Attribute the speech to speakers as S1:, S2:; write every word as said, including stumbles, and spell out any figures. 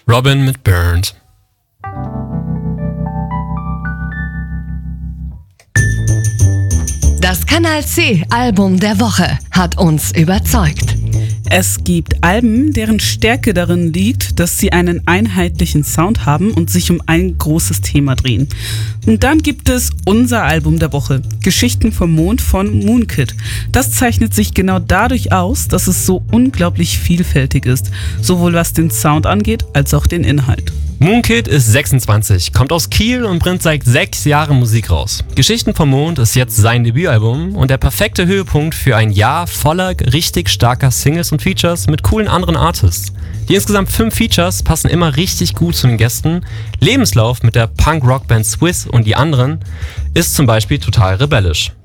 S1: Robin mit Burned.
S2: Das Kanal C Album der Woche hat uns überzeugt.
S3: Es gibt Alben, deren Stärke darin liegt, dass sie einen einheitlichen Sound haben und sich um ein großes Thema drehen. Und dann gibt es unser Album der Woche, Geschichten vom Mond von Moonkid. Das zeichnet sich genau dadurch aus, dass es so unglaublich vielfältig ist, sowohl was den Sound angeht, als auch den Inhalt.
S1: Moonkid ist sechsundzwanzig, kommt aus Kiel und bringt seit sechs Jahren Musik raus. Geschichten vom Mond ist jetzt sein Debütalbum und der perfekte Höhepunkt für ein Jahr voller richtig starker Singles und Features mit coolen anderen Artists. Die insgesamt fünf Features passen immer richtig gut zu den Gästen. Lebenslauf mit der Punk-Rock-Band Swiss und die anderen ist zum Beispiel total rebellisch.